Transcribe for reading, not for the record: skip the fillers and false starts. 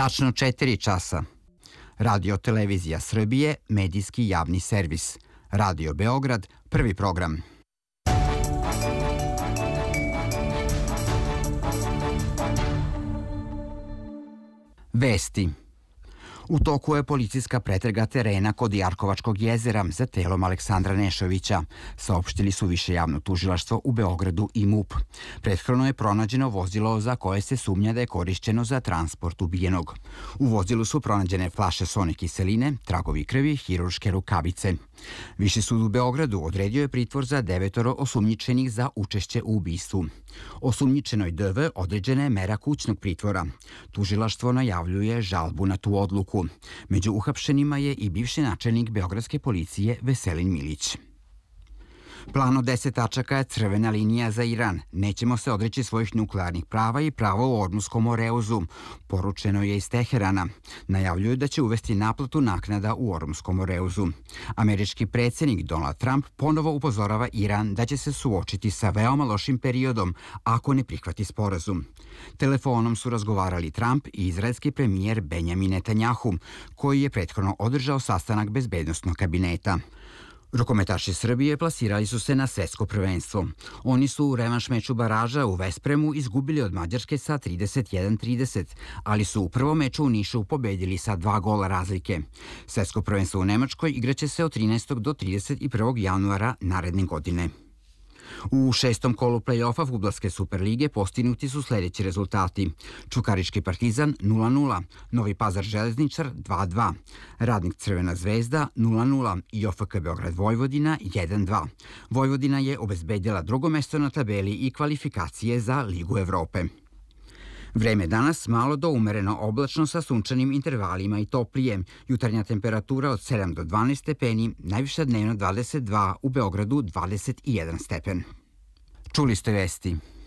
Tačno 4 časa. Radio Televizija Srbije, medijski javni servis. Radio Beograd, prvi program. Vesti. U toku je policijska pretraga terena kod Jarkovačkog jezera za telom Aleksandra Nešovića, saopštili su Više javno tužilaštvo u Beogradu i MUP. Prethodno je pronađeno vozilo za koje se sumnja da je korišćeno za transport ubijenog. U vozilu su pronađene flaše sone kiseline, tragovi krvi, hirurške rukavice. Viši sud u Beogradu odredio je pritvor za 9 osumnjičenih za učešće u ubistvu. Osumnjičenoj DV određena je mera kućnog pritvora. Tužilaštvo najavljuje žalbu na tu odluku. Među uhapšenima je i bivši načelnik beogradske policije Veselin Milić. Plan od 10 tačaka je crvena linija za Iran. Nećemo se odreći svojih nuklearnih prava i prava u Ormuskom Moreuzu, poručeno je iz Teherana. Najavljuju da će uvesti naplatu naknada u Ormuskom Moreuzu. Američki predsjednik Donald Trump ponovo upozorava Iran da će se suočiti sa veoma lošim periodom ako ne prihvati sporazum. Telefonom su razgovarali Trump i izraelski premijer Benjamin Netanjahu, koji je prethodno održao sastanak bezbednosnog kabineta. Rukometaši Srbije plasirali su se na svetsko prvenstvo. Oni su u revanš meču baraža u Vespremu izgubili od Mađarske sa 31-30, ali su u prvom meču u Nišu pobedili sa 2 gola razlike. Svetsko prvenstvo u Nemačkoj igraće se od 13. do 31. januara naredne godine. U 6. kolu play-offa fudbalske Superlige postignuti su sljedeći rezultati. Čukarički Partizan 0-0, Novi Pazar Železničar 2-2, Radnik Crvena zvezda 0-0 i OFK Beograd Vojvodina 1-2. Vojvodina je obezbedila drugo mesto na tabeli i kvalifikacije za Ligu Evrope. Vreme danas malo do umereno oblačno sa sunčanim intervalima i toplije. Jutarnja temperatura od 7 do 12 stepeni, najviša dnevno 22, u Beogradu 21 stepen. Čuli ste vesti.